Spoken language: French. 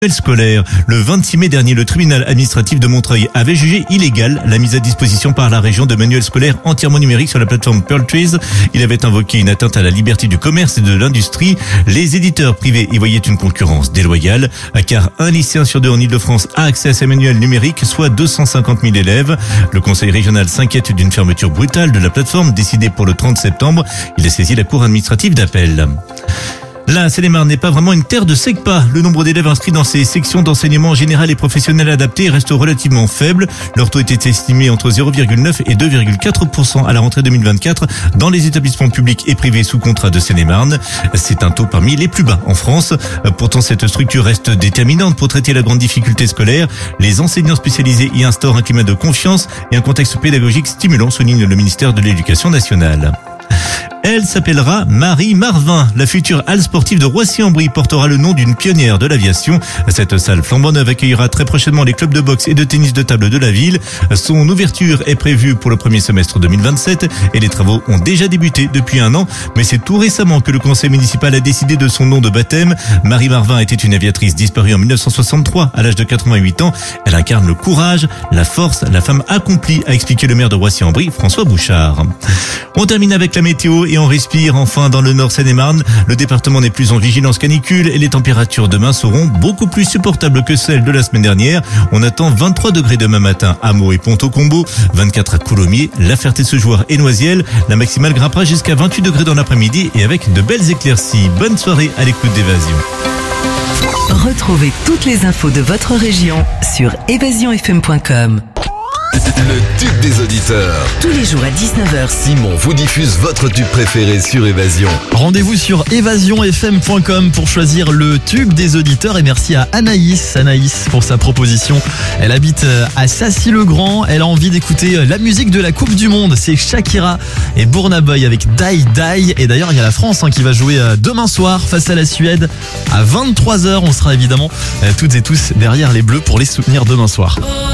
Scolaire. Le 26 mai dernier, le tribunal administratif de Montreuil avait jugé illégale la mise à disposition par la région de manuels scolaires entièrement numériques sur la plateforme Pearltrees. Il avait invoqué une atteinte à la liberté du commerce et de l'industrie. Les éditeurs privés y voyaient une concurrence déloyale, car un lycéen sur deux en Ile-de-France a accès à ces manuels numériques, soit 250 000 élèves. Le conseil régional s'inquiète d'une fermeture brutale de la plateforme décidée pour le 30 septembre. Il a saisi la cour administrative d'appel. La Seine-et-Marne n'est pas vraiment une terre de SECPA. Le nombre d'élèves inscrits dans ces sections d'enseignement général et professionnel adapté reste relativement faible. Leur taux était estimé entre 0,9 et 2,4% à la rentrée 2024 dans les établissements publics et privés sous contrat de Seine-et-Marne. C'est un taux parmi les plus bas en France. Pourtant, cette structure reste déterminante pour traiter la grande difficulté scolaire. Les enseignants spécialisés y instaurent un climat de confiance et un contexte pédagogique stimulant, souligne le ministère de l'Éducation nationale. Elle s'appellera Marie Marvin. La future halle sportive de Roissy-en-Brie portera le nom d'une pionnière de l'aviation. Cette salle flambant neuve accueillera très prochainement les clubs de boxe et de tennis de table de la ville. Son ouverture est prévue pour le premier semestre 2027 et les travaux ont déjà débuté depuis un an. Mais c'est tout récemment que le conseil municipal a décidé de son nom de baptême. Marie Marvin était une aviatrice disparue en 1963 à l'âge de 88 ans. Elle incarne le courage, la force, la femme accomplie, a expliqué le maire de Roissy-en-Brie, François Bouchard. On termine avec la météo et on respire enfin dans le nord Seine-et-Marne. Le département n'est plus en vigilance canicule et les températures demain seront beaucoup plus supportables que celles de la semaine dernière. On attend 23 degrés demain matin à Meaux et Pont-au-Combo, 24 à Coulommiers, La Ferté-Sejoire et Noisiel. La maximale grimpera jusqu'à 28 degrés dans l'après-midi et avec de belles éclaircies. Bonne soirée à l'écoute d'Évasion. Retrouvez toutes les infos de votre région sur évasionfm.com. Le tube des auditeurs. Tous les jours à 19h. Simon vous diffuse votre tube préféré sur Évasion. Rendez-vous sur évasionfm.com pour choisir le tube des auditeurs et merci à Anaïs pour sa proposition. Elle habite à Sassy-le-Grand. Elle a envie d'écouter la musique de la Coupe du Monde. C'est Shakira et Burna Boy avec Die Die. Et d'ailleurs, il y a la France qui va jouer demain soir face à la Suède à 23h. On sera évidemment toutes et tous derrière les Bleus pour les soutenir demain soir.